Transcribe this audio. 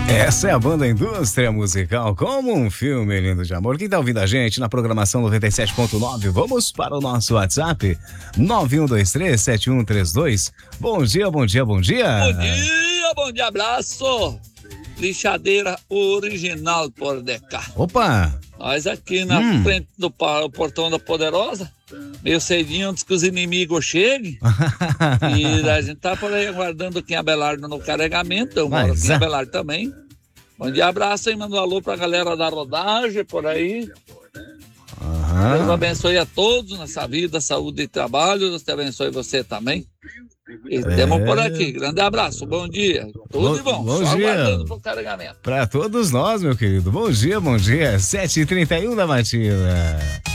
Essa é a banda Indústria Musical, como um filme lindo de amor. Quem tá ouvindo a gente na programação 97.9, vamos para o nosso WhatsApp 91237132. Bom dia, bom dia, bom dia. Bom dia, abraço. Lixadeira original por DK. Opa! Nós aqui na frente do portão da Poderosa, meio cedinho antes que os inimigos cheguem. E a gente tá por aí aguardando o Kim Abelardo no carregamento. Eu moro aqui em Abelardo também. Bom dia, abraço aí, manda um alô pra galera da rodagem por aí. Deus abençoe a todos nessa vida, saúde e trabalho. Deus te abençoe você também. E temos por aqui. Grande abraço, bom dia. Tudo de bom. Bom Só dia. aguardando pro carregamento. Pra todos nós, meu querido. Bom dia, bom dia. 7h31 da matina.